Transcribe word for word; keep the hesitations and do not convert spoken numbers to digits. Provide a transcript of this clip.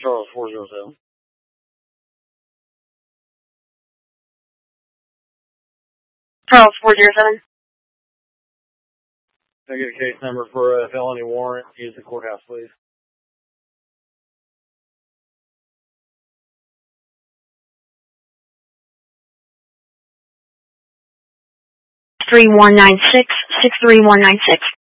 Charles four zero seven. Charles four zero seven. Can I get a case number for a felony warrant? Use the courthouse, please. three one nine six, six three one nine six.